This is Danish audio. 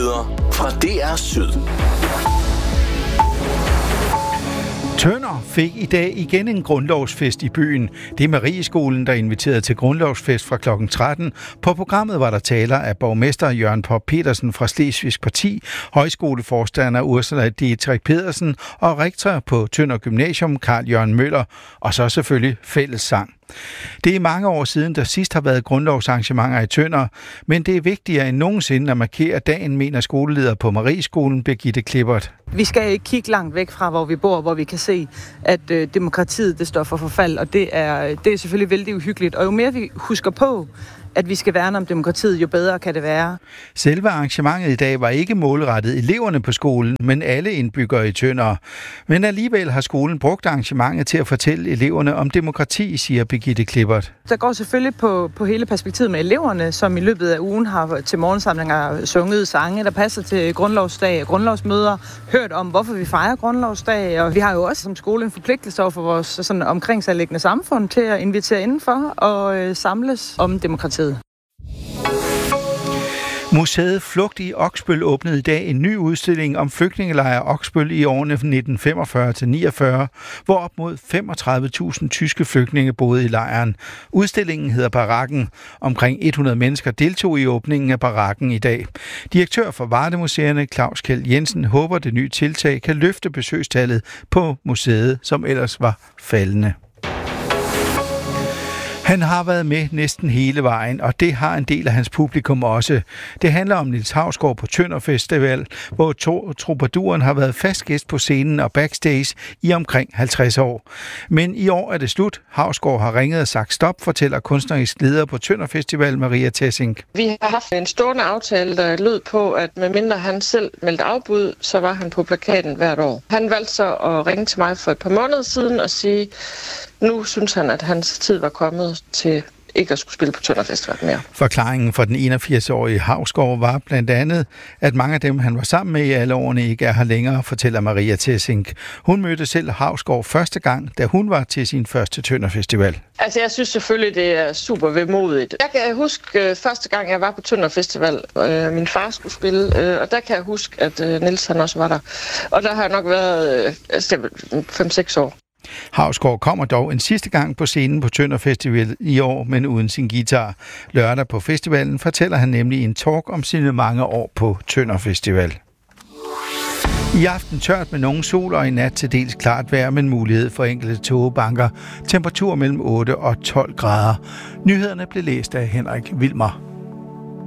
Nyheder fra DR Syd. Tønder fik i dag igen en grundlovsfest i byen. Det er Marieskolen, der inviterede til grundlovsfest fra kl. 13. På programmet var der taler af borgmester Jørgen Pop Petersen fra Slesvigsk Parti, højskoleforstander Ursula Dietrich Pedersen og rektor på Tønder Gymnasium Carl Jørgen Møller, og så selvfølgelig fællessang. Det er mange år siden, der sidst har været grundlovsarrangementer i Tønder, men det er vigtigere end nogensinde at markere dagen, mener skoleleder på Marieskolen Birgitte Klippert. Vi skal ikke kigge langt væk fra, hvor vi bor, hvor vi kan se, at demokratiet det står for forfald, og det er selvfølgelig vældig uhyggeligt. Og jo mere vi husker på, at vi skal værne om demokratiet, jo bedre kan det være. Selve arrangementet i dag var ikke målrettet eleverne på skolen, men alle indbyggere i Tønder. Men alligevel har skolen brugt arrangementet til at fortælle eleverne om demokrati, siger Birgitte Klippert. Der går selvfølgelig på hele perspektivet med eleverne, som i løbet af ugen har til morgensamlinger sunget sange, der passer til grundlovsdag og grundlovsmøder, hørt om, hvorfor vi fejrer grundlovsdag, og vi har jo også som skole en forpligtelse over for vores sådan omkringsanliggende samfund til at invitere indenfor og samles om demokrati. Museet Flugt i Oksbøl åbnede i dag en ny udstilling om flygtningelejre Oksbøl i årene 1945-49, hvor op mod 35.000 tyske flygtninge boede i lejren. Udstillingen hedder Barakken. Omkring 100 mennesker deltog i åbningen af Barakken i dag. Direktør for Vardemuseerne Claus Kjeld Jensen håber, det nye tiltag kan løfte besøgstallet på museet, som ellers var faldende. Han har været med næsten hele vejen, og det har en del af hans publikum også. Det handler om Niels Hausgaard på Tønder Festival, hvor troubaduren har været fast gæst på scenen og backstage i omkring 50 år. Men i år er det slut. Hausgaard har ringet og sagt stop, fortæller kunstnerisk leder på Tønder Festival, Maria Tessink. Vi har haft en stående aftale, der lød på, at medmindre han selv meldte afbud, så var han på plakaten hvert år. Han valgte så at ringe til mig for et par måneder siden og sige, nu synes han, at hans tid var kommet til ikke at skulle spille på Tønder Festival mere. Forklaringen for den 81-årige Hausgaard var blandt andet, at mange af dem, han var sammen med i alle årene, ikke er her længere, fortæller Maria Tessink. Hun mødte selv Hausgaard første gang, da hun var til sin første Tønder Festival. Altså, jeg synes selvfølgelig, det er super vemodigt. Jeg kan huske første gang, jeg var på Tønder Festival, min far skulle spille, og der kan jeg huske, at Niels han også var der. Og der har jeg nok været 5-6 år. Hausgaard kommer dog en sidste gang på scenen på Tønder Festival i år, men uden sin guitar. Lørdag på festivalen fortæller han nemlig en talk om sine mange år på Tønder Festival. I aften tørt med nogen sol og i nat til dels klart vejr, men mulighed for enkelte tågebanker. Temperatur mellem 8 og 12 grader. Nyhederne blev læst af Henrik Wilmer.